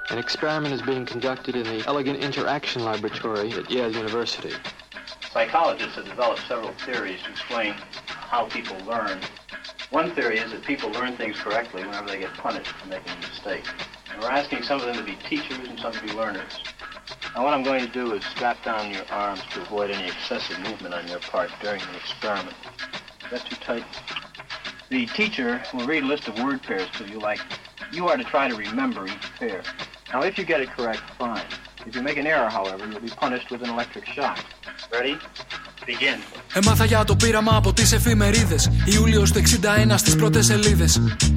An experiment is being conducted in the Elegant Interaction Laboratory at Yale University. Psychologists have developed several theories to explain how people learn. One theory is that people learn things correctly whenever they get punished for making a mistake. And we're asking some of them to be teachers and some to be learners. Now what I'm going to do is strap down your arms to avoid any excessive movement on your part during the experiment. Is that too tight? The teacher will read a list of word pairs to you like, you are to try to remember each pair. Now if you get it correct, fine. If you make an error, however, you'll be punished with an electric shock. Ready? Begin. Έμαθα για το πείραμα από τις εφημερίδες. Ιούλιος του 61 στις πρώτες σελίδες.